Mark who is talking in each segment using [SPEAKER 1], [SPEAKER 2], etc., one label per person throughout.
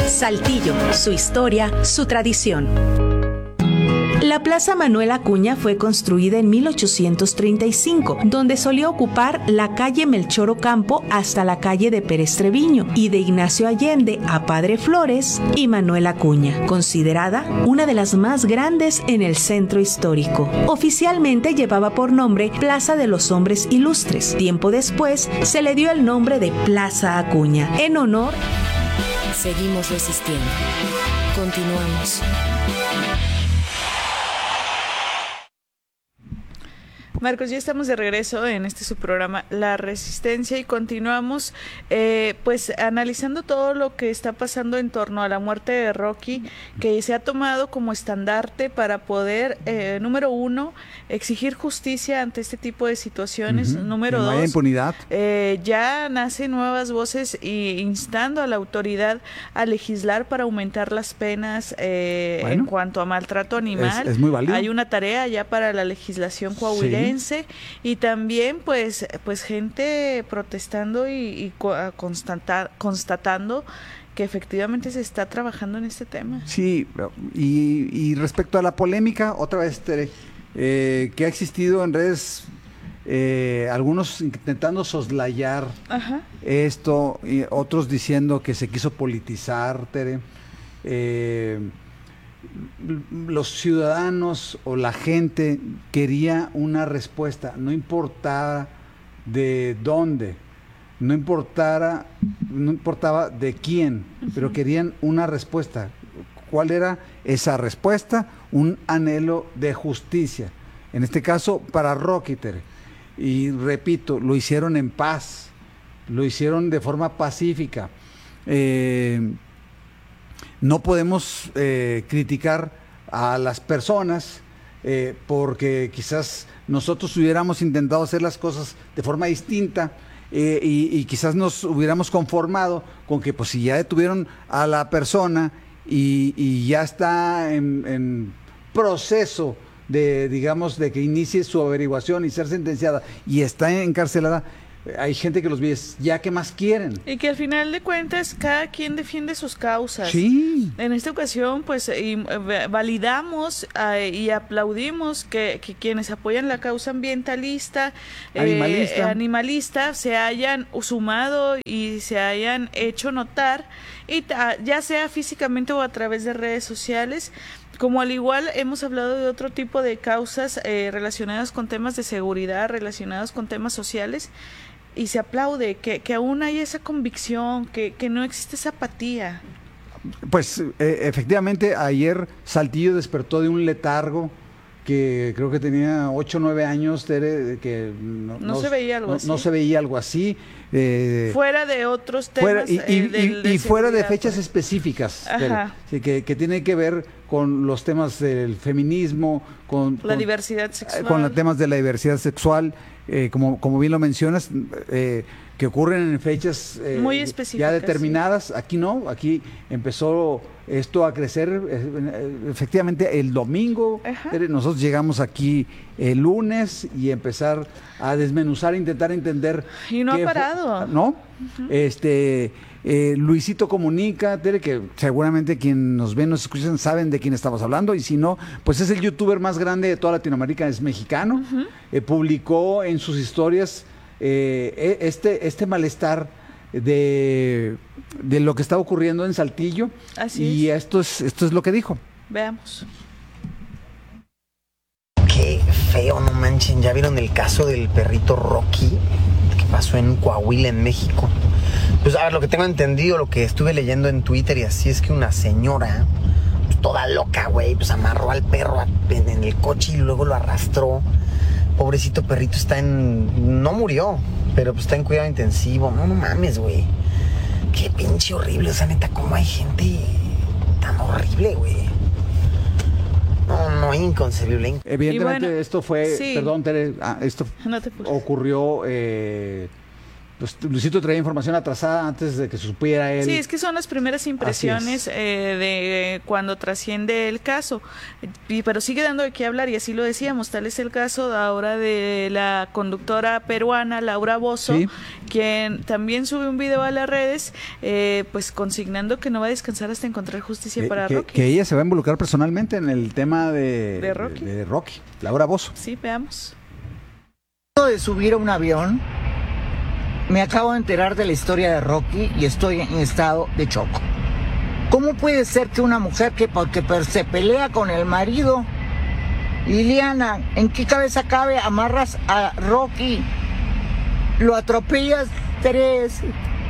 [SPEAKER 1] Saltillo, su historia, su tradición. La Plaza Manuel Acuña fue construida en 1835, donde solía ocupar la calle Melchor Ocampo hasta la calle de Pérez Treviño y de Ignacio Allende a Padre Flores y Manuel Acuña, considerada una de las más grandes en el centro histórico. Oficialmente llevaba por nombre Plaza de los Hombres Ilustres. Tiempo después se le dio el nombre de Plaza Acuña, en honor.
[SPEAKER 2] Seguimos resistiendo. Continuamos.
[SPEAKER 3] Marcos, ya estamos de regreso en su programa La Resistencia y continuamos pues analizando todo lo que está pasando en torno a la muerte de Rocky, que se ha tomado como estandarte para poder, número uno, exigir justicia ante este tipo de situaciones. Número dos, no haya
[SPEAKER 4] impunidad.
[SPEAKER 3] Ya nacen nuevas voces instando a la autoridad a legislar para aumentar las penas en cuanto a maltrato animal.
[SPEAKER 4] Es muy válido.
[SPEAKER 3] Hay una tarea ya para la legislación coahuilense. Sí. Y también pues gente protestando y constatando que efectivamente se está trabajando en este tema.
[SPEAKER 4] Sí, y respecto a la polémica, otra vez, Tere, que ha existido en redes, algunos intentando soslayar esto, y otros diciendo que se quiso politizar, Tere. Los ciudadanos o la gente quería una respuesta, no importaba de dónde, no importaba de quién, pero querían una respuesta. ¿Cuál era esa respuesta? Un anhelo de justicia, en este caso para Rocky, Tere. Y repito, lo hicieron en paz, lo hicieron de forma pacífica. No podemos criticar a las personas porque quizás nosotros hubiéramos intentado hacer las cosas de forma distinta y quizás nos hubiéramos conformado con que pues si ya detuvieron a la persona y ya está en proceso de, digamos, de que inicie su averiguación y ser sentenciada y está encarcelada, hay gente que los ve, ya que más quieren.
[SPEAKER 3] Y que al final de cuentas cada quien defiende sus causas.
[SPEAKER 4] Sí.
[SPEAKER 3] En esta ocasión pues validamos y aplaudimos que quienes apoyan la causa ambientalista, animalista, se hayan sumado y se hayan hecho notar, y ya sea físicamente o a través de redes sociales. Como al igual hemos hablado de otro tipo de causas relacionadas con temas de seguridad, relacionadas con temas sociales, y se aplaude que aún hay esa convicción, que no existe esa apatía.
[SPEAKER 4] Pues efectivamente ayer Saltillo despertó de un letargo que creo que tenía 8 o 9 años, Tere, que
[SPEAKER 3] no se veía algo así.
[SPEAKER 4] No se veía algo así.
[SPEAKER 3] Fuera de otros temas.
[SPEAKER 4] Y fuera de fechas específicas, Tere, que tiene que ver con los temas del feminismo, con
[SPEAKER 3] la diversidad sexual.
[SPEAKER 4] Con los temas de la diversidad sexual, como bien lo mencionas, que ocurren en fechas
[SPEAKER 3] muy específicas,
[SPEAKER 4] ya determinadas. Sí. Aquí no, aquí empezó esto a crecer efectivamente el domingo. Nosotros llegamos aquí el lunes y empezar a desmenuzar, intentar entender.
[SPEAKER 3] Y no ha parado.
[SPEAKER 4] ¿No? Luisito Comunica, Tere, que seguramente quien nos ven, nos escuchan, saben de quién estamos hablando, y si no, pues es el youtuber más grande de toda Latinoamérica, es mexicano. Publicó en sus historias este malestar de lo que está ocurriendo en Saltillo.
[SPEAKER 3] Así
[SPEAKER 4] es. Esto es lo que dijo.
[SPEAKER 3] Veamos.
[SPEAKER 5] Qué feo, no manchen. ¿Ya vieron el caso del perrito Rocky que pasó en Coahuila, en México? Pues a ver, lo que tengo entendido, lo que estuve leyendo en Twitter y así, es que una señora, pues, toda loca, güey, pues amarró al perro en el coche y luego lo arrastró. Pobrecito perrito no murió, pero pues está en cuidado intensivo. No mames, güey. Qué pinche horrible, o sea, neta, cómo hay gente tan horrible, güey. No, inconcebible.
[SPEAKER 4] Evidentemente, bueno, esto fue,
[SPEAKER 3] sí.
[SPEAKER 4] Perdón, Tere, esto
[SPEAKER 3] no te
[SPEAKER 4] ocurrió pues Luisito traía información atrasada antes de que supiera él.
[SPEAKER 3] Sí, es que son las primeras impresiones de cuando trasciende el caso, pero sigue dando de qué hablar y así lo decíamos. Tal es el caso ahora de la conductora peruana Laura Bozzo, ¿sí?, quien también sube un video a las redes, pues consignando que no va a descansar hasta encontrar justicia para Rocky.
[SPEAKER 4] Que ella se va a involucrar personalmente en el tema de Rocky. Laura Bozzo.
[SPEAKER 3] Sí, veamos.
[SPEAKER 6] De subir a un avión, me acabo de enterar de la historia de Rocky y estoy en estado de shock. ¿Cómo puede ser que una mujer que porque se pelea con el marido, Liliana, ¿en qué cabeza cabe? Amarras a Rocky, lo atropellas tres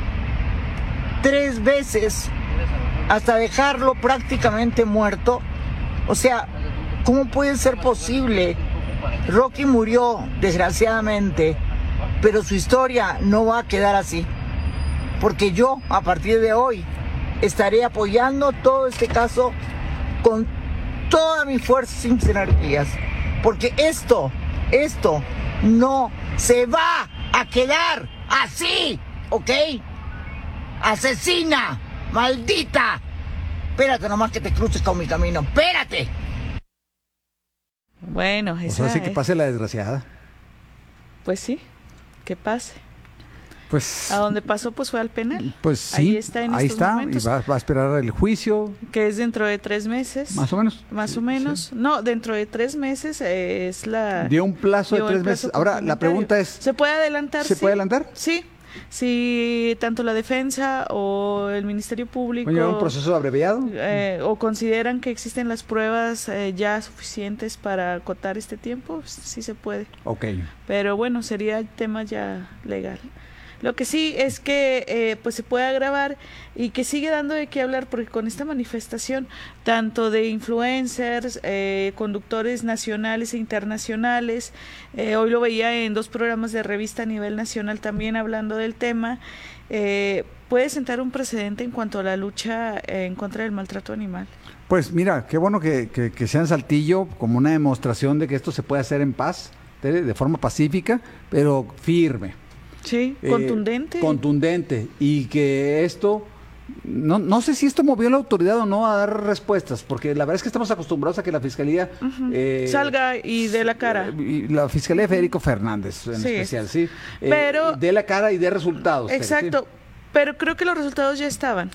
[SPEAKER 6] veces hasta dejarlo prácticamente muerto? O sea, ¿cómo puede ser posible? Rocky murió, desgraciadamente, pero su historia no va a quedar así, porque yo a partir de hoy estaré apoyando todo este caso con todas mis fuerzas y mis energías, porque esto no se va a quedar así, ¿ok? Asesina, maldita, espérate nomás que te cruces con mi camino, espérate.
[SPEAKER 3] Bueno, esa
[SPEAKER 4] sí que pase la desgraciada.
[SPEAKER 3] Pues sí, que pase.
[SPEAKER 4] Pues
[SPEAKER 3] a donde pasó pues fue al penal.
[SPEAKER 4] Pues sí,
[SPEAKER 3] ahí está
[SPEAKER 4] momentos, y va a esperar el juicio.
[SPEAKER 3] Que es dentro de 3 meses.
[SPEAKER 4] Más o menos.
[SPEAKER 3] Más o menos. Sí. No, dentro de 3 meses es la...
[SPEAKER 4] Dio un plazo de 3 meses. Ahora, la pregunta es...
[SPEAKER 3] ¿Se puede adelantar?
[SPEAKER 4] ¿Se puede adelantar?
[SPEAKER 3] Sí. Si tanto la defensa o el Ministerio Público
[SPEAKER 4] un proceso abreviado
[SPEAKER 3] o consideran que existen las pruebas ya suficientes para acotar este tiempo, sí se puede.
[SPEAKER 4] Okay.
[SPEAKER 3] Pero bueno, sería el tema ya legal. Lo que sí es que pues se puede agravar y que sigue dando de qué hablar, porque con esta manifestación tanto de influencers, conductores nacionales e internacionales, hoy lo veía en 2 programas de revista a nivel nacional también hablando del tema, puede sentar un precedente en cuanto a la lucha en contra del maltrato animal.
[SPEAKER 4] Pues mira, qué bueno que sea en Saltillo como una demostración de que esto se puede hacer en paz, de forma pacífica, pero firme.
[SPEAKER 3] Sí, contundente.
[SPEAKER 4] Contundente, y que esto, no sé si esto movió a la autoridad o no a dar respuestas, porque la verdad es que estamos acostumbrados a que la Fiscalía...
[SPEAKER 3] salga y dé la cara.
[SPEAKER 4] Y la Fiscalía de Federico Fernández en especial, sí.
[SPEAKER 3] Pero...
[SPEAKER 4] dé la cara y dé resultados.
[SPEAKER 3] Exacto,
[SPEAKER 4] sí.
[SPEAKER 3] Pero creo que los resultados ya estaban.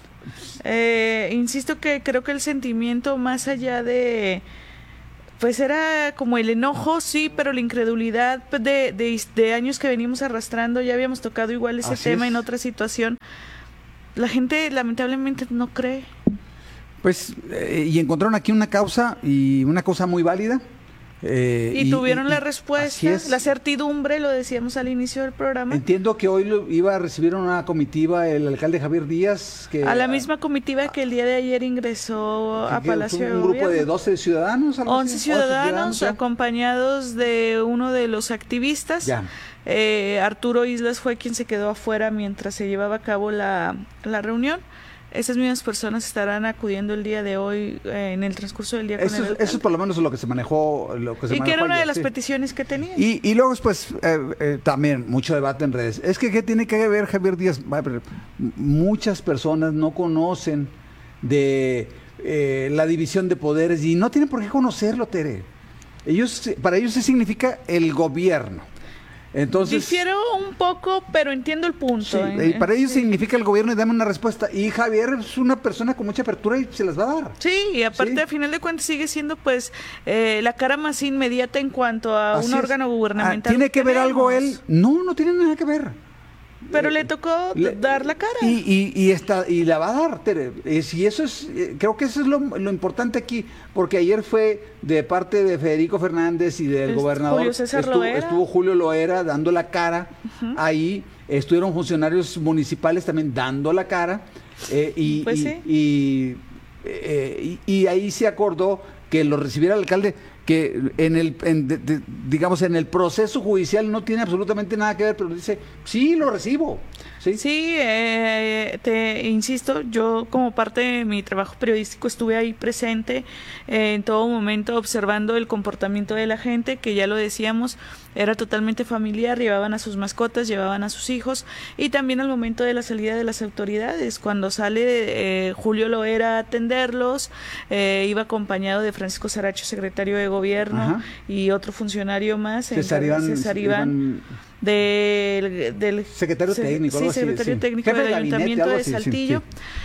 [SPEAKER 3] Insisto que creo que el sentimiento más allá de... Pues era como el enojo, sí, pero la incredulidad de años que venimos arrastrando, ya habíamos tocado igual ese tema en otra situación. La gente lamentablemente no cree.
[SPEAKER 4] Pues, y encontraron aquí una causa muy válida.
[SPEAKER 3] Y tuvieron la respuesta, la certidumbre, lo decíamos al inicio del programa.
[SPEAKER 4] Entiendo que hoy iba a recibir una comitiva el alcalde Javier Díaz.
[SPEAKER 3] A la misma comitiva que el día de ayer ingresó a Palacio de Gobierno.
[SPEAKER 4] Un grupo de 12 ciudadanos.
[SPEAKER 3] 11 ciudadanos acompañados de uno de los activistas.
[SPEAKER 4] Ya.
[SPEAKER 3] Arturo Islas fue quien se quedó afuera mientras se llevaba a cabo la reunión. Esas mismas personas estarán acudiendo el día de hoy en el transcurso del día.
[SPEAKER 4] Eso es por lo menos lo que se manejó.
[SPEAKER 3] Y que era una de las peticiones que tenían.
[SPEAKER 4] Y luego después también mucho debate en redes. Es que ¿qué tiene que ver Javier Díaz? Muchas personas no conocen de la división de poderes y no tienen por qué conocerlo, Tere. Para ellos sí significa el gobierno. Entonces,
[SPEAKER 3] difiero un poco, pero entiendo el punto.
[SPEAKER 4] Sí, para ellos significa el gobierno y dame una respuesta. Y Javier es una persona con mucha apertura y se las va a dar.
[SPEAKER 3] Sí, y aparte, a final de cuentas, sigue siendo pues la cara más inmediata en cuanto a un órgano gubernamental.
[SPEAKER 4] ¿Tiene que ver algo él? No tiene nada que ver.
[SPEAKER 3] Pero le tocó dar la cara.
[SPEAKER 4] Y la va a dar, Tere. Y eso es, creo que eso es lo importante aquí, porque ayer fue de parte de Federico Fernández y del gobernador.
[SPEAKER 3] Julio César Loera.
[SPEAKER 4] Estuvo Julio Loera dando la cara. Ahí estuvieron funcionarios municipales también dando la cara. Y ahí se acordó que lo recibiera el alcalde, que digamos en el proceso judicial no tiene absolutamente nada que ver, pero dice, sí, lo recibo.
[SPEAKER 3] Sí, te insisto, yo como parte de mi trabajo periodístico estuve ahí presente en todo momento observando el comportamiento de la gente, que ya lo decíamos, era totalmente familiar, llevaban a sus mascotas, llevaban a sus hijos, y también al momento de la salida de las autoridades, cuando sale Julio Loera a atenderlos, iba acompañado de Francisco Saracho, secretario de Gobierno, y otro funcionario más, César Iván, del
[SPEAKER 4] secretario técnico,
[SPEAKER 3] secretario técnico del Ayuntamiento de Saltillo.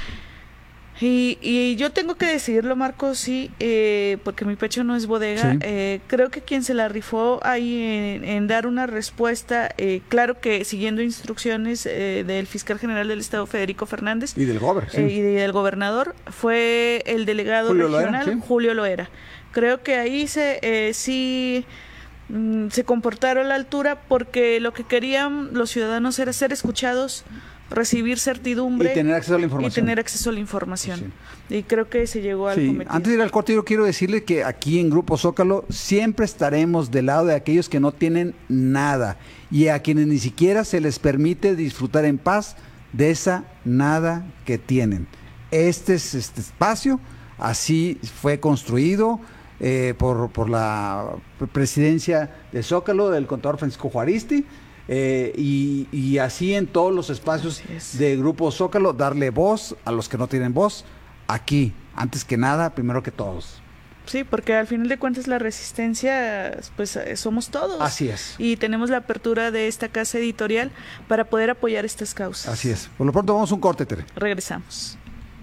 [SPEAKER 3] Y yo tengo que decirlo, Marcos, sí, porque mi pecho no es bodega. Creo que quien se la rifó ahí en dar una respuesta, claro que siguiendo instrucciones del fiscal general del Estado, Federico Fernández,
[SPEAKER 4] y del
[SPEAKER 3] gobernador, fue el delegado regional, Julio Loera. Creo que ahí sí se comportaron a la altura, porque lo que querían los ciudadanos era ser escuchados, recibir certidumbre
[SPEAKER 4] y tener acceso a la información.
[SPEAKER 3] Sí. Y creo que se llegó al cometido.
[SPEAKER 4] Antes de ir al corte, yo quiero decirle que aquí en Grupo Zócalo siempre estaremos del lado de aquellos que no tienen nada y a quienes ni siquiera se les permite disfrutar en paz de esa nada que tienen. Este espacio así fue construido por la presidencia de Zócalo del contador Francisco Juaristi, y así en todos los espacios de Grupo Zócalo, darle voz a los que no tienen voz aquí, antes que nada, primero que todos.
[SPEAKER 3] Sí, porque al final de cuentas la resistencia, pues somos todos.
[SPEAKER 4] Así es.
[SPEAKER 3] Y tenemos la apertura de esta casa editorial para poder apoyar estas causas.
[SPEAKER 4] Así es. Por lo pronto vamos a un corte, Tere.
[SPEAKER 3] Regresamos.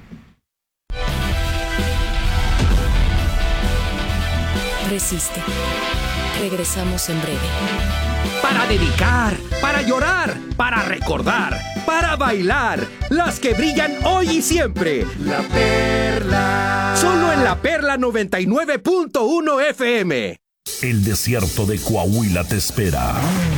[SPEAKER 2] Resiste. Regresamos en breve.
[SPEAKER 7] Para dedicar, para llorar, para recordar, para bailar, las que brillan hoy y siempre. La Perla. Solo en La Perla 99.1 FM.
[SPEAKER 8] El desierto de Coahuila te espera.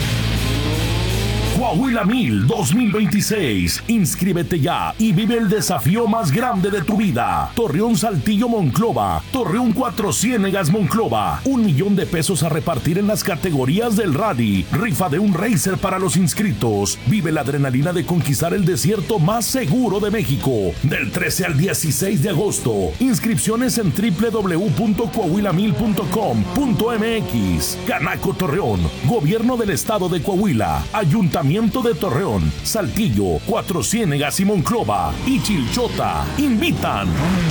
[SPEAKER 8] Coahuila 1000 2026. Inscríbete ya y vive el desafío más grande de tu vida. Torreón, Saltillo, Monclova. Torreón, Cuatro Ciénegas, Monclova. $1,000,000 a repartir en las categorías del rally. Rifa de un racer para los inscritos. Vive la adrenalina de conquistar el desierto más seguro de México. Del 13 al 16 de agosto. Inscripciones en www.coahuila1000.com.mx. Canaco Torreón. Gobierno del Estado de Coahuila. Ayuntamiento de Torreón, Saltillo, Cuatro Ciénegas y Monclova y Chilchota invitan.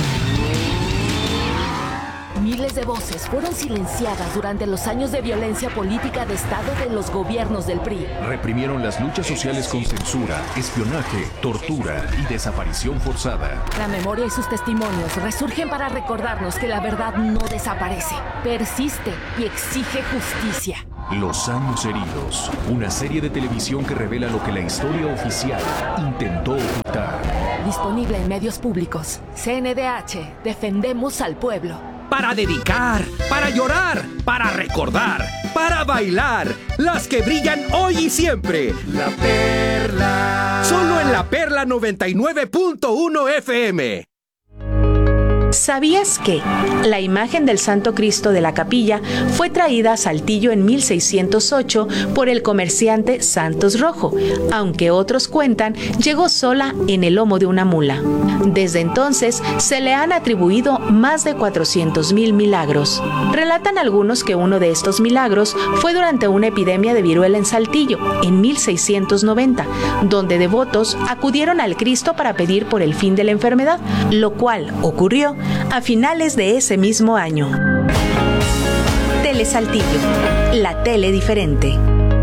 [SPEAKER 9] Miles de voces fueron silenciadas durante los años de violencia política de Estado de los gobiernos del PRI.
[SPEAKER 10] Reprimieron las luchas sociales con censura, espionaje, tortura y desaparición forzada.
[SPEAKER 9] La memoria y sus testimonios resurgen para recordarnos que la verdad no desaparece, persiste y exige justicia.
[SPEAKER 10] Los años heridos, una serie de televisión que revela lo que la historia oficial intentó ocultar.
[SPEAKER 9] Disponible en medios públicos. CNDH, defendemos al pueblo.
[SPEAKER 7] Para dedicar, para llorar, para recordar, para bailar, las que brillan hoy y siempre. La Perla. Solo en La Perla 99.1 FM.
[SPEAKER 1] ¿Sabías que la imagen del Santo Cristo de la Capilla fue traída a Saltillo en 1608 por el comerciante Santos Rojo, aunque otros cuentan llegó sola en el lomo de una mula? Desde entonces se le han atribuido más de 400,000 milagros. Relatan algunos que uno de estos milagros fue durante una epidemia de viruela en Saltillo en 1690, donde devotos acudieron al Cristo para pedir por el fin de la enfermedad, lo cual ocurrió a finales de ese mismo año. Tele Saltillo, la tele diferente.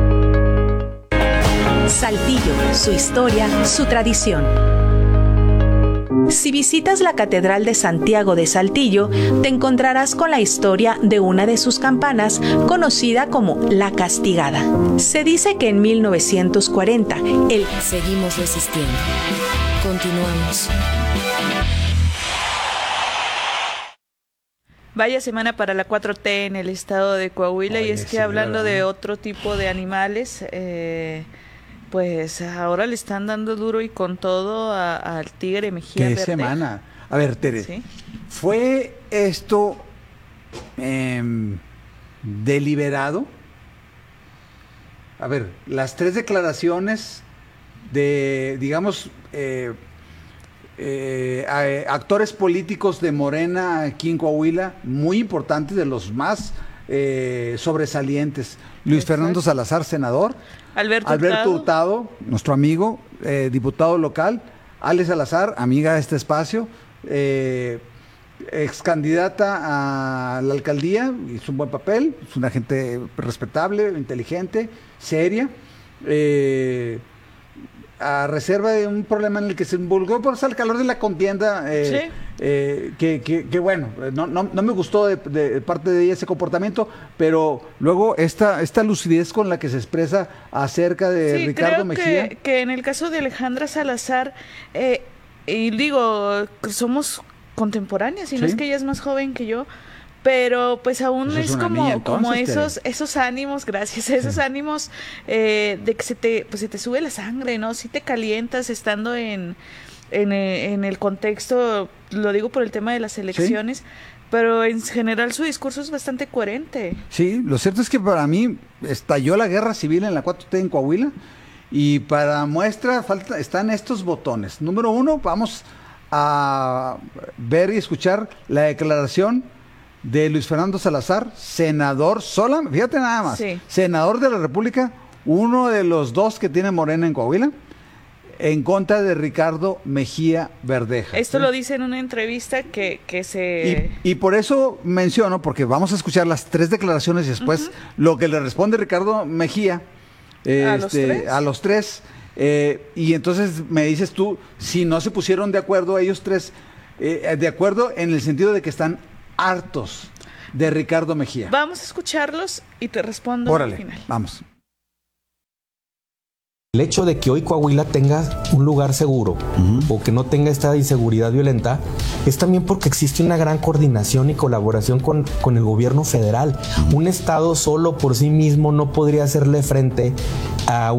[SPEAKER 1] Saltillo, su historia, su tradición. Si visitas la Catedral de Santiago de Saltillo, te encontrarás con la historia de una de sus campanas, conocida como La Castigada. Se dice que en 1940,
[SPEAKER 2] Seguimos resistiendo. Continuamos.
[SPEAKER 3] Vaya semana para la 4T en el estado de Coahuila. Y es que hablando de otro tipo de animales, pues ahora le están dando duro y con todo al tigre Mejía Verde.
[SPEAKER 4] ¿Qué semana? A ver, Tere, ¿sí? ¿Fue esto deliberado? A ver, las tres declaraciones digamos, actores políticos de Morena aquí en Coahuila, muy importantes, de los más sobresalientes. Luis Fernando Salazar, senador. Alberto Hurtado, nuestro amigo, diputado local. Ale Salazar, amiga de este espacio, ex candidata a la alcaldía, hizo un buen papel, es una gente respetable, inteligente, seria, a reserva de un problema en el que se involucró por el calor de la contienda, que bueno, no me gustó de parte de ella ese comportamiento, pero luego esta lucidez con la que se expresa acerca de Ricardo
[SPEAKER 3] creo
[SPEAKER 4] Mejía.
[SPEAKER 3] Que en el caso de Alejandra Salazar, y digo, somos contemporáneas, y no es que ella es más joven que yo, pero pues aún es como esos ánimos, gracias, esos ánimos de que se te sube la sangre, ¿no? Si te calientas estando en el contexto, lo digo por el tema de las elecciones, pero en general su discurso es bastante coherente.
[SPEAKER 4] Sí, lo cierto es que para mí estalló la guerra civil en la 4T en Coahuila, y para muestra están estos botones. Número 1, vamos a ver y escuchar la declaración de Luis Fernando Salazar, senador, fíjate nada más, senador de la República, uno de los 2 que tiene Morena en Coahuila, en contra de Ricardo Mejía Verdeja.
[SPEAKER 3] Esto lo dice en una entrevista que se...
[SPEAKER 4] Y por eso menciono, porque vamos a escuchar las 3 declaraciones y después lo que le responde Ricardo Mejía a los tres. Y entonces me dices tú, si no se pusieron de acuerdo ellos 3, de acuerdo en el sentido de que están hartos de Ricardo Mejía.
[SPEAKER 3] Vamos a escucharlos y te respondo al final.
[SPEAKER 4] Vamos.
[SPEAKER 11] El hecho de que hoy Coahuila tenga un lugar seguro o que no tenga esta inseguridad violenta es también porque existe una gran coordinación y colaboración con el gobierno federal. Un estado solo por sí mismo no podría hacerle frente a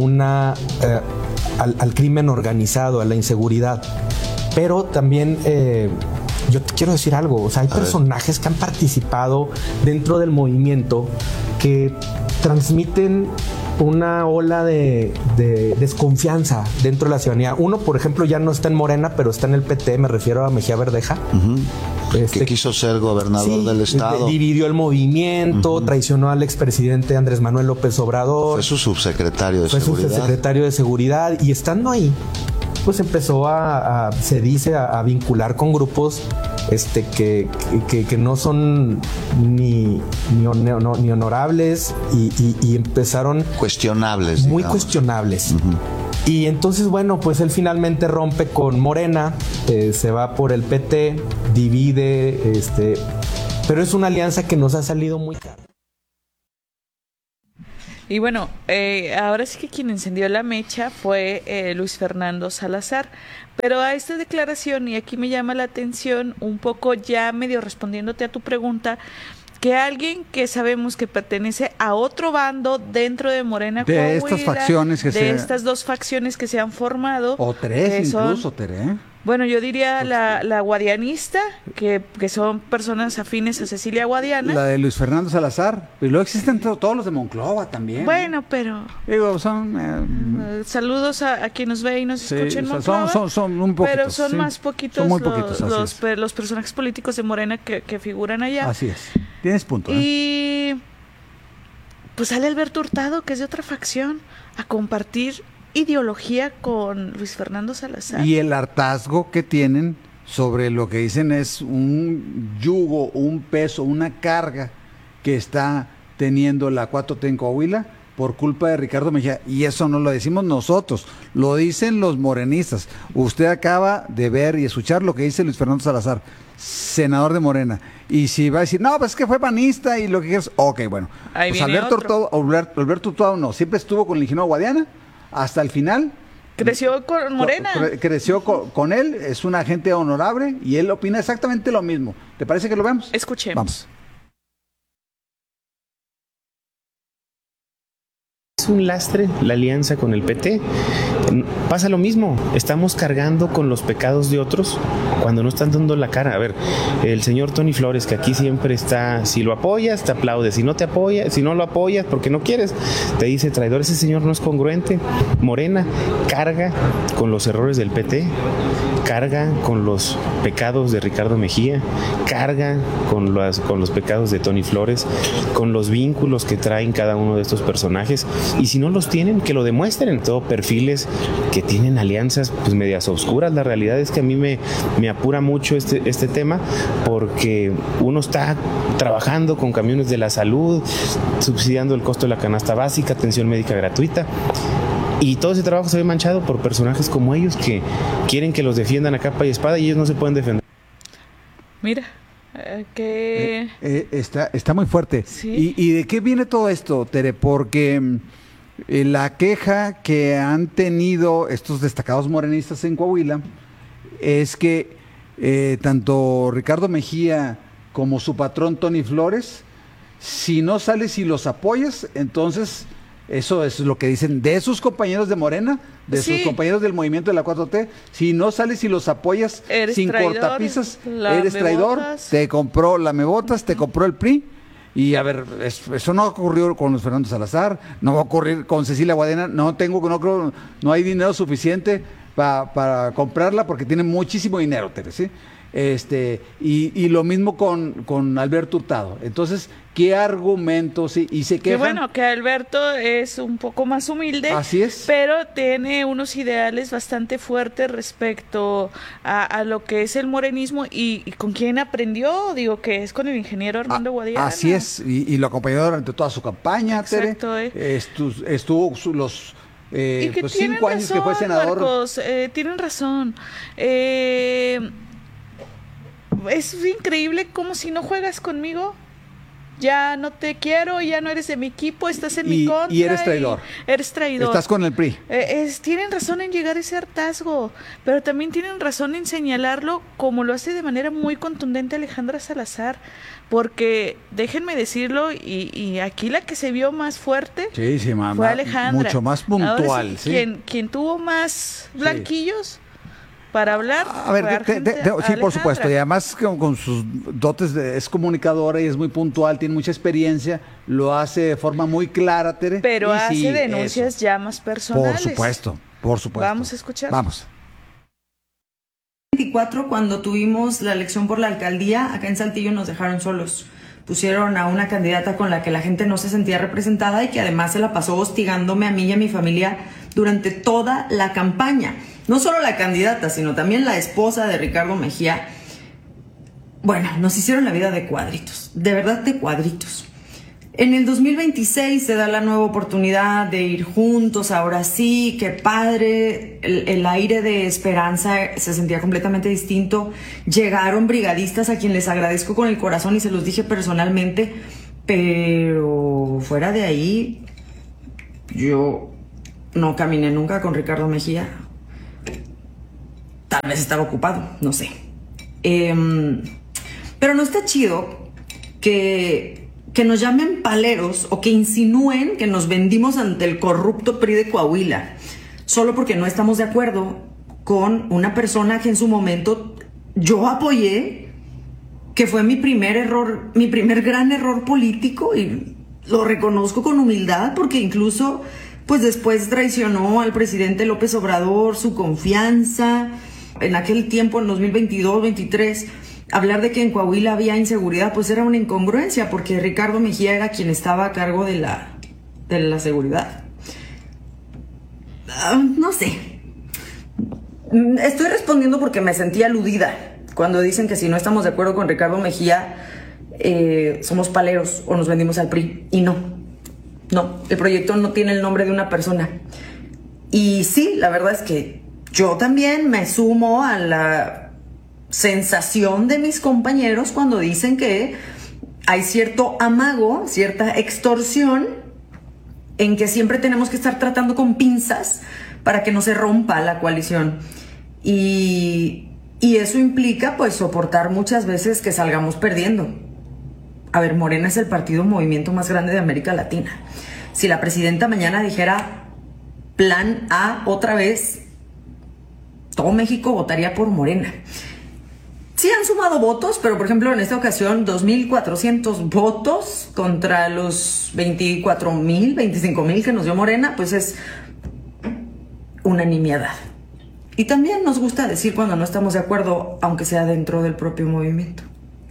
[SPEAKER 11] al crimen organizado, a la inseguridad. Pero también yo te quiero decir algo, o sea, hay personajes que han participado dentro del movimiento que transmiten una ola de desconfianza dentro de la ciudadanía. Uno, por ejemplo, ya no está en Morena, pero está en el PT, me refiero a Mejía Verdeja.
[SPEAKER 12] Que quiso ser gobernador del estado.
[SPEAKER 11] Dividió el movimiento, traicionó al expresidente Andrés Manuel López Obrador.
[SPEAKER 12] Fue su subsecretario de seguridad.
[SPEAKER 11] Y estando ahí, pues empezó se dice, a vincular con grupos que no son ni honorables y empezaron
[SPEAKER 12] cuestionables,
[SPEAKER 11] muy cuestionables. Y entonces, bueno, pues él finalmente rompe con Morena, se va por el PT, divide, pero es una alianza que nos ha salido muy cara.
[SPEAKER 3] Y bueno, ahora sí que quien encendió la mecha fue Luis Fernando Salazar. Pero a esta declaración, y aquí me llama la atención, un poco ya medio respondiéndote a tu pregunta, que alguien que sabemos que pertenece a otro bando dentro de Morena Coahuila,
[SPEAKER 4] de estas facciones
[SPEAKER 3] estas 2 facciones que se han formado,
[SPEAKER 4] o 3 incluso, Tere.
[SPEAKER 3] Bueno, yo diría la guadianista, que son personas afines a Cecilia Guadiana.
[SPEAKER 4] La de Luis Fernando Salazar. Y luego existen todos los de Monclova también.
[SPEAKER 3] Bueno, pero...
[SPEAKER 4] Digo, son...
[SPEAKER 3] saludos a quien nos ve y nos escucha en Monclova.
[SPEAKER 4] Son un poquitos.
[SPEAKER 3] Pero son más poquitos,
[SPEAKER 4] muy poquitos
[SPEAKER 3] los personajes políticos de Morena que figuran allá.
[SPEAKER 4] Así es. Tienes punto.
[SPEAKER 3] Y pues sale Alberto Hurtado, que es de otra facción, a compartir ideología con Luis Fernando Salazar.
[SPEAKER 4] Y el hartazgo que tienen sobre lo que dicen es un yugo, un peso, una carga que está teniendo la 4T en Coahuila por culpa de Ricardo Mejía. Y eso no lo decimos nosotros, lo dicen los morenistas. Usted acaba de ver y escuchar lo que dice Luis Fernando Salazar, senador de Morena. Y si va a decir, no, pues es que fue panista y lo que quieras, ok, bueno.
[SPEAKER 3] Ahí
[SPEAKER 4] pues Alberto Hurtado no, siempre estuvo con el ingeniero Guadiana hasta el final.
[SPEAKER 3] Creció con Morena.
[SPEAKER 4] Creció con él, es un agente honorable y él opina exactamente lo mismo. ¿Te parece que lo vemos?
[SPEAKER 3] Escuchemos.
[SPEAKER 4] Vamos.
[SPEAKER 13] un lastre la alianza con el PT. Pasa lo mismo, estamos cargando con los pecados de otros cuando no están dando la cara. A ver, el señor Tony Flores, que aquí siempre está, si lo apoyas, te aplaude, si no te apoya, si no lo apoyas porque no quieres, te dice traidor. Ese señor no es congruente. Morena carga con los errores del PT, carga con los pecados de Ricardo Mejía, carga con los pecados de Tony Flores, con los vínculos que traen cada uno de estos personajes, y si no los tienen, que lo demuestren. Todo perfiles que tienen alianzas pues medias oscuras. La realidad es que a mí me apura mucho este tema, porque uno está trabajando con camiones de la salud, subsidiando el costo de la canasta básica, atención médica gratuita, y todo ese trabajo se ve manchado por personajes como ellos que quieren que los defiendan a capa y espada, y ellos no se pueden defender.
[SPEAKER 3] Mira, que...
[SPEAKER 4] Está muy fuerte.
[SPEAKER 3] ¿Sí?
[SPEAKER 4] ¿Y de qué viene todo esto, Tere? Porque la queja que han tenido estos destacados morenistas en Coahuila es que tanto Ricardo Mejía como su patrón Tony Flores, si no sales y los apoyas, entonces... Eso es lo que dicen de sus compañeros de Morena, de sus compañeros del movimiento de la 4T. Si no sales y los apoyas sin cortapisas, eres traidor, te compró lamebotas, te compró el PRI. Y a ver, eso no ocurrió con Luis Fernando Salazar, no va a ocurrir con Cecilia Guadena. No hay dinero suficiente para comprarla porque tiene muchísimo dinero, Tere, ¿sí? Y lo mismo con Alberto Hurtado. Entonces, ¿qué argumentos? Y se quejan.
[SPEAKER 3] Que bueno, que Alberto es un poco más humilde.
[SPEAKER 4] Así es.
[SPEAKER 3] Pero tiene unos ideales bastante fuertes respecto a lo que es el morenismo y con quién aprendió. Digo que es con el ingeniero Armando Guadiana.
[SPEAKER 4] Así es, y lo acompañó durante toda su campaña.
[SPEAKER 3] Exacto,
[SPEAKER 4] Tere. Estuvo los...
[SPEAKER 3] y que
[SPEAKER 4] pues 5 años
[SPEAKER 3] razón,
[SPEAKER 4] que fue senador.
[SPEAKER 3] Marcos, tienen razón. Es increíble como si no juegas conmigo, ya no te quiero, ya no eres de mi equipo, estás en mi contra.
[SPEAKER 4] Y eres traidor.
[SPEAKER 3] Eres traidor.
[SPEAKER 4] Estás con el PRI.
[SPEAKER 3] Tienen razón en llegar a ese hartazgo, pero también tienen razón en señalarlo como lo hace de manera muy contundente Alejandra Salazar, porque déjenme decirlo, y aquí la que se vio más fuerte fue Alejandra.
[SPEAKER 4] Mucho más puntual.
[SPEAKER 3] Ahora sí, quien tuvo más blanquillos para hablar.
[SPEAKER 4] A ver, sí, por supuesto, y además con sus dotes es comunicadora y es muy puntual, tiene mucha experiencia, lo hace de forma muy clara, Tere.
[SPEAKER 3] Pero hace denuncias ya más personales.
[SPEAKER 4] Por supuesto.
[SPEAKER 3] Vamos a escuchar.
[SPEAKER 4] Vamos.
[SPEAKER 14] 24, cuando tuvimos la elección por la alcaldía, acá en Saltillo nos dejaron solos. Pusieron a una candidata con la que la gente no se sentía representada y que además se la pasó hostigándome a mí y a mi familia durante toda la campaña. No solo la candidata, sino también la esposa de Ricardo Mejía. Bueno, nos hicieron la vida de cuadritos, de verdad de cuadritos. En el 2026 se da la nueva oportunidad de ir juntos, ahora sí, qué padre, el aire de esperanza se sentía completamente distinto. Llegaron brigadistas a quien les agradezco con el corazón y se los dije personalmente, pero fuera de ahí, yo no caminé nunca con Ricardo Mejía. Tal vez estaba ocupado, no sé. Pero no está chido que nos llamen paleros o que insinúen que nos vendimos ante el corrupto PRI de Coahuila solo porque no estamos de acuerdo con una persona que en su momento yo apoyé, que fue mi primer gran error político, y lo reconozco con humildad porque incluso pues después traicionó al presidente López Obrador su confianza. En aquel tiempo, en 2022-23, hablar de que en Coahuila había inseguridad, pues era una incongruencia, porque Ricardo Mejía era quien estaba a cargo de la seguridad. No sé. Estoy respondiendo porque me sentí aludida cuando dicen que si no estamos de acuerdo con Ricardo Mejía, somos paleros o nos vendimos al PRI. Y no, el proyecto no tiene el nombre de una persona. Y sí, la verdad es que yo también me sumo a la sensación de mis compañeros cuando dicen que hay cierto amago, cierta extorsión, en que siempre tenemos que estar tratando con pinzas para que no se rompa la coalición. Y eso implica pues soportar muchas veces que salgamos perdiendo. A ver, Morena es el partido movimiento más grande de América Latina. si la presidenta mañana dijera plan A otra vez, todo México votaría por Morena. Sí han sumado votos, pero por ejemplo en esta ocasión 2,400 votos contra los 24,000, 25,000 que nos dio Morena, pues es una nimiedad. Y también nos gusta decir cuando no estamos de acuerdo, aunque sea dentro del propio movimiento.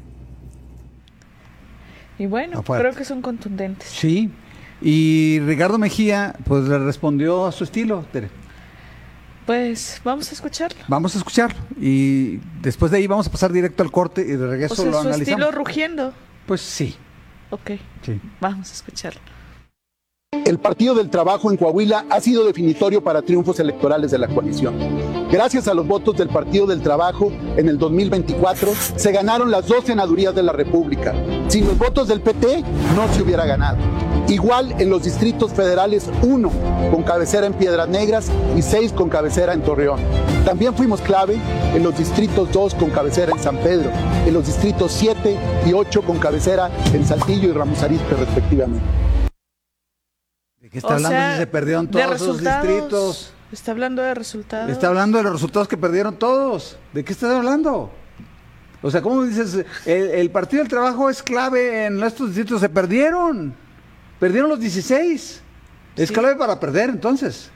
[SPEAKER 3] Y bueno, creo que son contundentes.
[SPEAKER 4] Sí, y Ricardo Mejía pues le respondió a su estilo, Tere.
[SPEAKER 3] Pues vamos a escucharlo.
[SPEAKER 4] Vamos a escucharlo y después de ahí vamos a pasar directo al corte y de regreso lo analizamos.
[SPEAKER 3] ¿Su estilo rugiendo?
[SPEAKER 4] Pues sí.
[SPEAKER 3] Ok,
[SPEAKER 4] sí.
[SPEAKER 3] Vamos a escucharlo.
[SPEAKER 15] El Partido del Trabajo en Coahuila ha sido definitorio para triunfos electorales de la coalición. Gracias a los votos del Partido del Trabajo, en el 2024 se ganaron las 2 senadurías de la República. Sin los votos del PT no se hubiera ganado. Igual en los distritos federales 1 con cabecera en Piedras Negras y 6 con cabecera en Torreón. También fuimos clave en los distritos 2 con cabecera en San Pedro, en los distritos 7 y 8 con cabecera en Saltillo y Ramos Arizpe respectivamente.
[SPEAKER 4] ¿De qué está hablando si se perdieron todos esos distritos?
[SPEAKER 3] Está hablando de resultados.
[SPEAKER 4] Está hablando de los resultados que perdieron todos. ¿De qué estás hablando? O sea, ¿cómo dices? El Partido del Trabajo es clave en estos distritos. Se perdieron. Perdieron los 16. Es clave para perder, entonces.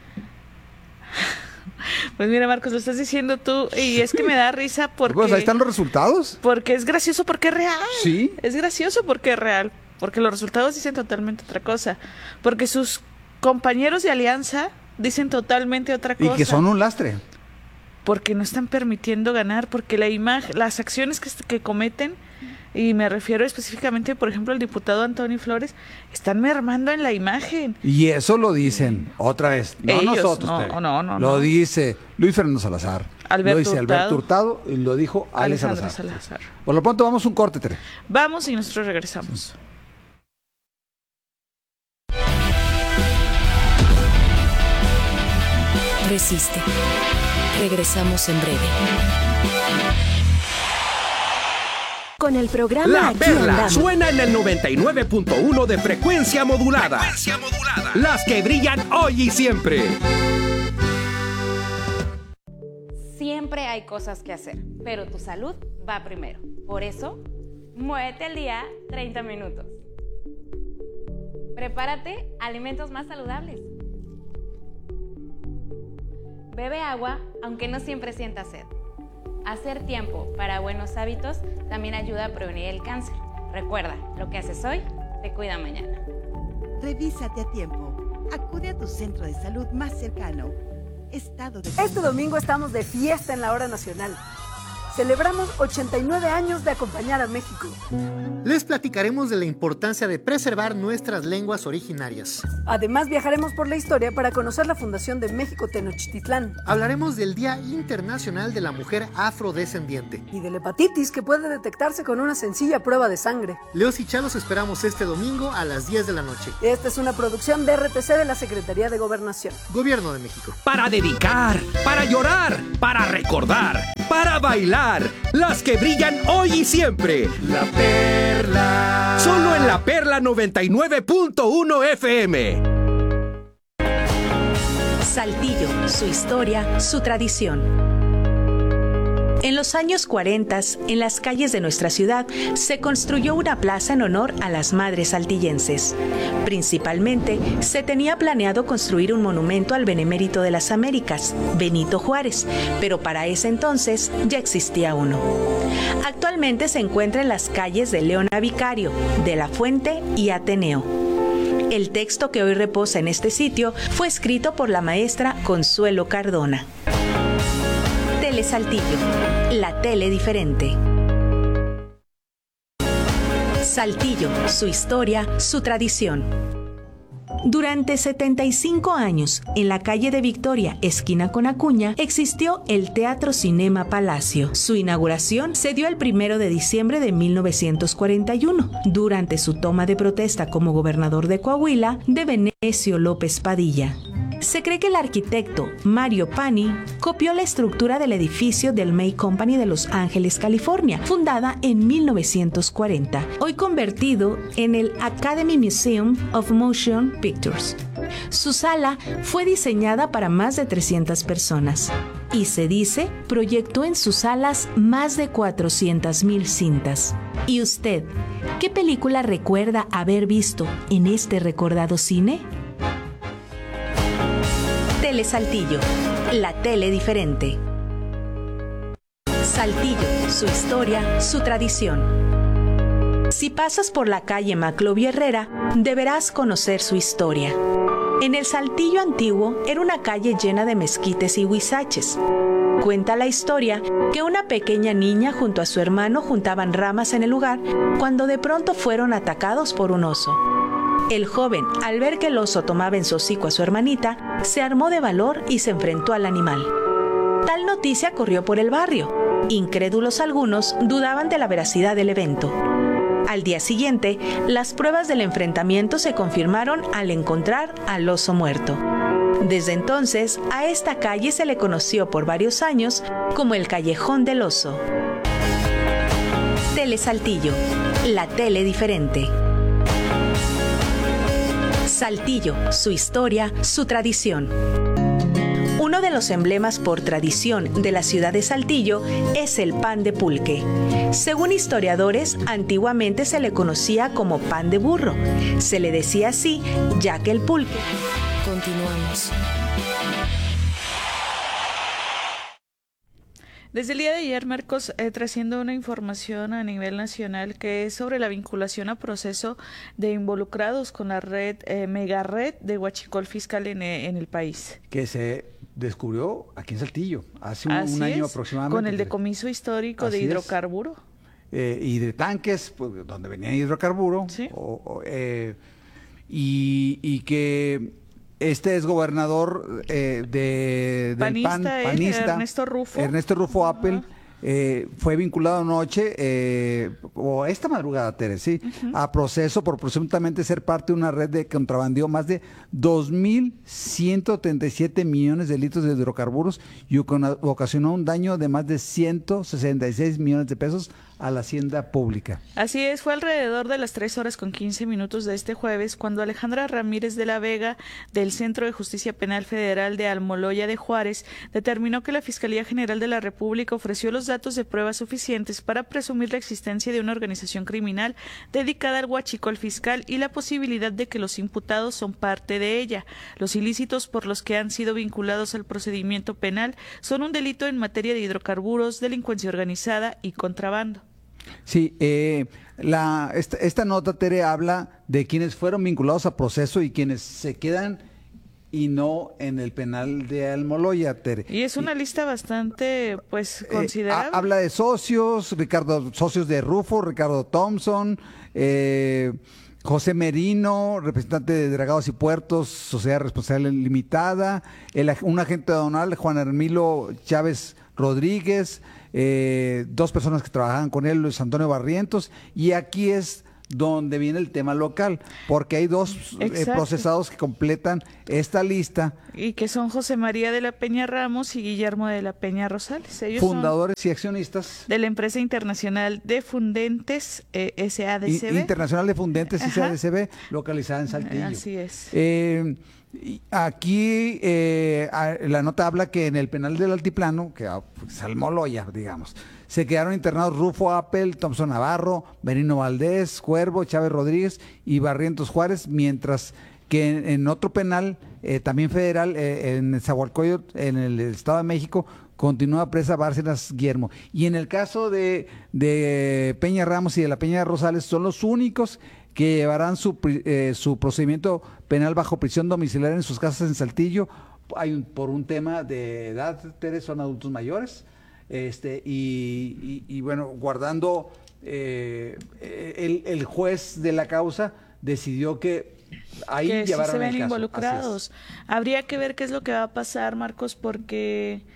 [SPEAKER 3] Pues mira, Marcos, lo estás diciendo tú y es que me da risa porque...
[SPEAKER 4] Pues ahí están los resultados.
[SPEAKER 3] Porque es gracioso porque es real.
[SPEAKER 4] Sí.
[SPEAKER 3] Es gracioso porque es real. Porque los resultados dicen totalmente otra cosa. Porque sus compañeros de alianza dicen totalmente otra cosa.
[SPEAKER 4] Y que son un lastre.
[SPEAKER 3] Porque no están permitiendo ganar, porque la imagen, las acciones que cometen, y me refiero específicamente, por ejemplo, al diputado Antonio Flores, están mermando en la imagen.
[SPEAKER 4] Y eso lo dicen otra vez, no
[SPEAKER 3] ellos,
[SPEAKER 4] nosotros.
[SPEAKER 3] No.
[SPEAKER 4] Lo dice Luis Fernando Salazar.
[SPEAKER 3] Alberto
[SPEAKER 4] lo dice
[SPEAKER 3] Hurtado.
[SPEAKER 4] Alberto Hurtado y lo dijo
[SPEAKER 3] Alessandra
[SPEAKER 4] Salazar. Por lo pronto vamos a un corte, Tere.
[SPEAKER 3] Vamos y nosotros regresamos.
[SPEAKER 2] Resiste. Regresamos en breve.
[SPEAKER 16] Con el programa
[SPEAKER 7] La
[SPEAKER 16] Aquí
[SPEAKER 7] Perla
[SPEAKER 16] andamos.
[SPEAKER 7] suena en el 99.1 de frecuencia modulada. Las que brillan hoy y siempre.
[SPEAKER 17] Siempre hay cosas que hacer, pero tu salud va primero. Por eso, muévete al día 30 minutos. Prepárate alimentos más saludables. Bebe agua aunque no siempre sientas sed. Hacer tiempo para buenos hábitos también ayuda a prevenir el cáncer. Recuerda, lo que haces hoy te cuida mañana.
[SPEAKER 18] Revísate a tiempo. Acude a tu centro de salud más cercano. Estado de...
[SPEAKER 19] Este domingo estamos de fiesta en la Hora Nacional. Celebramos 89 años de acompañar a México.
[SPEAKER 20] Les platicaremos de la importancia de preservar nuestras lenguas originarias.
[SPEAKER 19] Además, viajaremos por la historia para conocer la fundación de México Tenochtitlán.
[SPEAKER 20] Hablaremos del Día Internacional de la Mujer Afrodescendiente.
[SPEAKER 19] Y de la hepatitis, que puede detectarse con una sencilla prueba de sangre.
[SPEAKER 20] Leos y Chalos esperamos este domingo a las 10 de la noche.
[SPEAKER 19] Esta es una producción de RTC de la Secretaría de Gobernación.
[SPEAKER 20] Gobierno de México.
[SPEAKER 7] Para dedicar, para llorar, para recordar, para bailar. Las que brillan hoy y siempre. La Perla. Solo en La Perla 99.1 FM.
[SPEAKER 1] Saltillo, su historia, su tradición. En los años 40, en las calles de nuestra ciudad, se construyó una plaza en honor a las madres saltillenses. Principalmente, se tenía planeado construir un monumento al benemérito de las Américas, Benito Juárez, pero para ese entonces ya existía uno. Actualmente se encuentra en las calles de Leona Vicario, de la Fuente y Ateneo. El texto que hoy reposa en este sitio fue escrito por la maestra Consuelo Cardona. Tele Saltillo, la tele diferente. Saltillo, su historia, su tradición. Durante 75 años, en la calle de Victoria, esquina con Acuña, existió el Teatro Cinema Palacio. Su inauguración se dio el 1 de diciembre de 1941, durante su toma de protesta como gobernador de Coahuila de Venecio López Padilla. Se cree que el arquitecto Mario Pani copió la estructura del edificio del May Company de Los Ángeles, California, fundada en 1940, hoy convertido en el Academy Museum of Motion Pictures. Su sala fue diseñada para más de 300 personas y se dice proyectó en sus salas más de 400,000 cintas. ¿Y usted, qué película recuerda haber visto en este recordado cine? Tele Saltillo, la tele diferente. Saltillo, su historia, su tradición. Si pasas por la calle Maclovio Herrera, deberás conocer su historia. En el Saltillo antiguo era una calle llena de mezquites y huizaches. Cuenta la historia que una pequeña niña junto a su hermano juntaban ramas en el lugar cuando de pronto fueron atacados por un oso. El joven, al ver que el oso tomaba en su hocico a su hermanita, se armó de valor y se enfrentó al animal. Tal noticia corrió por el barrio. Incrédulos algunos dudaban de la veracidad del evento. Al día siguiente, las pruebas del enfrentamiento se confirmaron al encontrar al oso muerto. Desde entonces, a esta calle se le conoció por varios años como el Callejón del Oso. Tele Saltillo, la tele diferente. Saltillo, su historia, su tradición. Uno de los emblemas por tradición de la ciudad de Saltillo es el pan de pulque. Según historiadores, antiguamente se le conocía como pan de burro. Se le decía así, ya que el pulque...
[SPEAKER 2] Continuamos.
[SPEAKER 3] Desde el día de ayer, Marcos, trayendo una información a nivel nacional que es sobre la vinculación a proceso de involucrados con la red, mega red de huachicol fiscal en el país. Que se descubrió aquí en Saltillo, hace un año aproximadamente. Con el decomiso histórico de hidrocarburo. Y de tanques, pues, donde venía hidrocarburo. ¿Sí? Y que... Este es gobernador del panista, Ernesto Rufo Appel, fue vinculado anoche, o esta madrugada, Tere, ¿sí? A proceso por presuntamente ser parte de una red de contrabandeó más de 2.137 millones de litros de hidrocarburos y ocasionó un daño de más de 166 millones de pesos a la hacienda pública. Así es, fue alrededor de las 3:15 de este jueves cuando Alejandra Ramírez de la Vega del Centro de Justicia Penal Federal de Almoloya de Juárez determinó que la Fiscalía General de la República ofreció los datos de pruebas suficientes para presumir la existencia de una organización criminal dedicada al huachicol fiscal y la posibilidad de que los imputados son parte de ella. Los ilícitos por los que han sido vinculados al procedimiento penal son un delito en materia de hidrocarburos, delincuencia organizada y contrabando. Sí, esta nota, Tere, habla de quienes fueron vinculados a proceso y quienes se quedan y no en el penal de Almoloya, Tere. Y es una lista bastante, pues, considerable. Habla de socios, socios de Rufo, Ricardo Thompson, José Merino, representante de Dragados y Puertos, Sociedad Responsable Limitada, un agente aduanal, Juan Hermilo Chávez Rodríguez, 2 personas que trabajaban con él, Luis Antonio Barrientos, y aquí es donde viene el tema local, porque hay 2 procesados que completan esta lista. Y que son José María de la Peña Ramos y Guillermo de la Peña Rosales. Ellos fundadores y accionistas de la empresa internacional de Fundentes SADCB. Internacional de Fundentes SADCB, localizada en Saltillo. Así es. Aquí la nota habla que en el penal del Altiplano, que es Almoloya, digamos, se quedaron internados Rufo Appel, Thompson Navarro, Benino Valdés, Cuervo, Chávez Rodríguez y Barrientos Juárez, mientras que en otro penal, también federal, en Nezahualcóyotl, en el Estado de México, continúa presa Bárcenas Guillermo. Y en el caso de Peña Ramos y de la Peña Rosales, son los únicos que llevarán su procedimiento penal bajo prisión domiciliaria en sus casas en Saltillo. Por un tema de edad, Teres, son adultos mayores, y bueno, guardando el juez de la causa decidió que ahí que llevaron sí se ven involucrados. Habría que ver qué es lo que va a pasar, Marcos, porque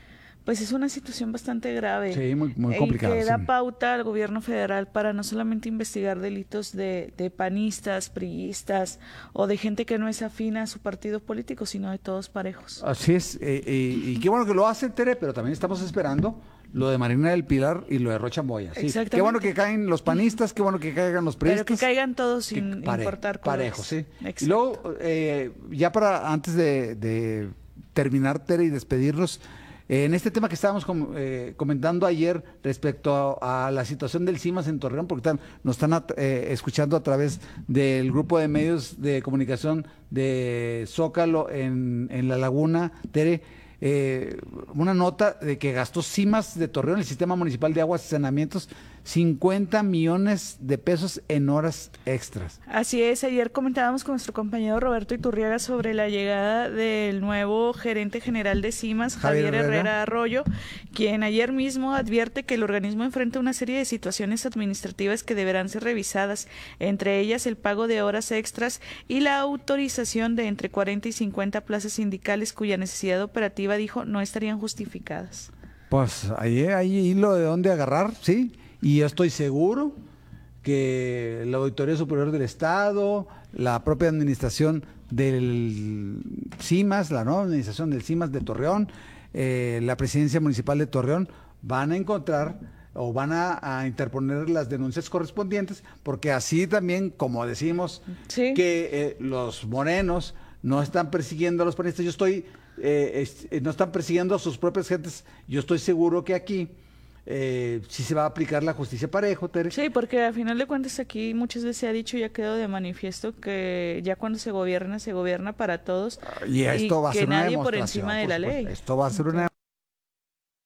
[SPEAKER 3] pues es una situación bastante grave.
[SPEAKER 4] Sí, muy complicada.
[SPEAKER 3] Y que da pauta al gobierno federal para no solamente investigar delitos de panistas, priistas o de gente que no es afín a su partido político, sino de todos parejos.
[SPEAKER 4] Así es, y qué bueno que lo hacen, Tere, pero también estamos esperando lo de Marina del Pilar y lo de Rocha Moya. Sí, qué bueno que caen los panistas, qué bueno que caigan los priistas.
[SPEAKER 3] Pero que caigan todos sin importar colores.
[SPEAKER 4] Parejos, sí.
[SPEAKER 3] Exacto.
[SPEAKER 4] Y luego, ya antes de terminar, Tere, y despedirnos, en este tema que estábamos comentando ayer respecto a la situación del CIMAS en Torreón, porque nos están escuchando a través del grupo de medios de comunicación de Zócalo en La Laguna, Tere, una nota de que gastó CIMAS de Torreón, el Sistema Municipal de Aguas y Saneamientos, 50 millones de pesos en horas extras.
[SPEAKER 3] Así es, ayer comentábamos con nuestro compañero Roberto Iturriaga sobre la llegada del nuevo gerente general de CIMAS, Javier Herrera Arroyo, quien ayer mismo advierte que el organismo enfrenta una serie de situaciones administrativas que deberán ser revisadas, entre ellas el pago de horas extras y la autorización de entre 40 y 50 plazas sindicales cuya necesidad operativa, dijo, no estarían justificadas.
[SPEAKER 4] Pues ahí hay hilo de dónde agarrar, sí. Y yo estoy seguro que la Auditoría Superior del Estado, la propia administración del CIMAS, la nueva administración del CIMAS de Torreón, la Presidencia Municipal de Torreón, van a encontrar o van a interponer las denuncias correspondientes, porque así también, como decimos, ¿sí?, que los morenos no están persiguiendo a los panistas, no están persiguiendo a sus propias gentes, yo estoy seguro que aquí sí se va a aplicar la justicia parejo, Tere.
[SPEAKER 3] Sí, porque a final de cuentas aquí muchas veces se ha dicho y ha quedado de manifiesto que ya cuando se gobierna para todos,
[SPEAKER 4] y esto va a ser una
[SPEAKER 3] nadie
[SPEAKER 4] demostración,
[SPEAKER 3] por encima de la ley.
[SPEAKER 4] Esto va a ser una